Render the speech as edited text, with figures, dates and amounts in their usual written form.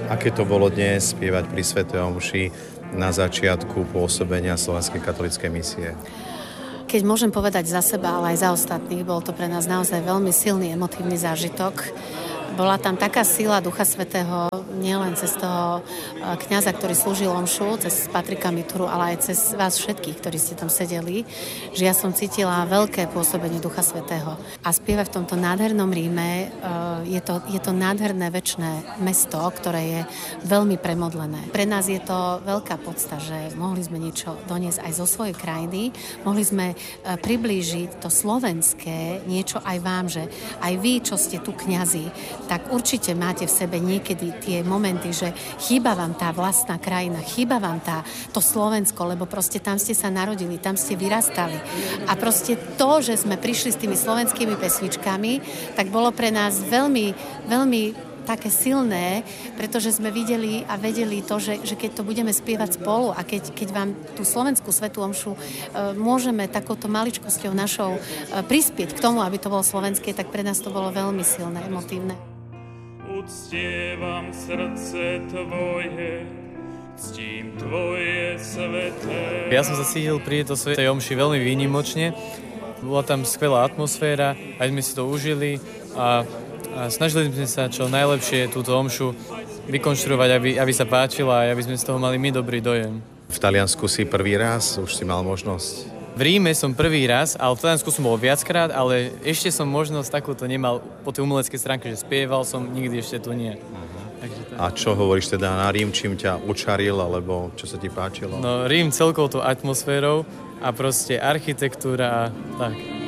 Aké to bolo dnes spievať pri svätej omši na začiatku pôsobenia Slovenskej katolíckej misie? Keď môžem povedať za seba, ale aj za ostatných, bol to pre nás naozaj veľmi silný emotívny zážitok. Bola tam taká sila Ducha Svätého, nielen cez toho kňaza, ktorý slúžil omšu, cez Patrika Mituru, ale aj cez vás všetkých, ktorí ste tam sedeli, že ja som cítila veľké pôsobenie Ducha Svätého. A spievať v tomto nádhernom Ríme, je to nádherné večné mesto, ktoré je veľmi premodlené. Pre nás je to veľká podsta, že mohli sme niečo doniesť aj zo svojej krajiny, mohli sme priblížiť to slovenské niečo aj vám, že aj vy, čo ste tu kňazi, tak určite máte v sebe niekedy tie momenty, že chýba vám tá vlastná krajina, chýba vám to Slovensko, lebo proste tam ste sa narodili, tam ste vyrastali. A proste to, že sme prišli s tými slovenskými pesničkami, tak bolo pre nás veľmi, veľmi také silné, pretože sme videli a vedeli to, že keď to budeme spievať spolu a keď vám tú slovenskú svätú omšu môžeme takouto maličkosťou našou prispieť k tomu, aby to bolo slovenské, tak pre nás to bolo veľmi silné, emotívne. Uctievam srdce tvoje, ctím tvoje sveté. Ja som sa cítil pri tejto svätej omši veľmi výnimočne. Bola tam skvelá atmosféra, aj sme si to užili a snažili sme sa čo najlepšie túto omšu vykonštruovať, aby sa páčila a aby sme z toho mali my dobrý dojem. V Taliansku si prvý raz, už si mal možnosť? V Ríme som prvý raz, ale v Taliansku som bol viackrát, ale ešte som možnosť takúto nemal po tej umeleckej stránke, že spieval som, nikdy ešte tu nie. A čo hovoríš teda na Rím, čím ťa učaril, alebo čo sa ti páčilo? No Rím celkou tou atmosférou a proste architektúra a tak.